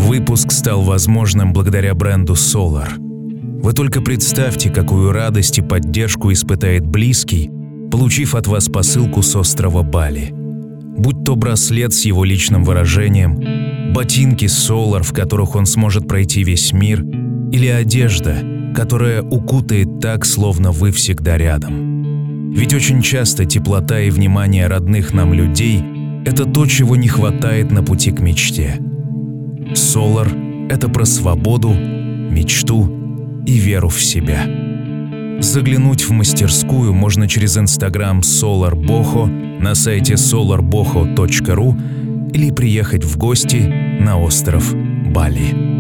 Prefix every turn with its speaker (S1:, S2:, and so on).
S1: Выпуск стал возможным благодаря бренду Solar. Вы только представьте, какую радость и поддержку испытает близкий, получив от вас посылку с острова Бали. Будь то браслет с его личным выражением, ботинки Solar, в которых он сможет пройти весь мир, или одежда, которая укутает так, словно вы всегда рядом. Ведь очень часто теплота и внимание родных нам людей – это то, чего не хватает на пути к мечте. Solar – это про свободу, мечту и веру в себя. Заглянуть в мастерскую можно через Instagram Solar Boho на сайте solarboho.ru или приехать в гости на остров Бали.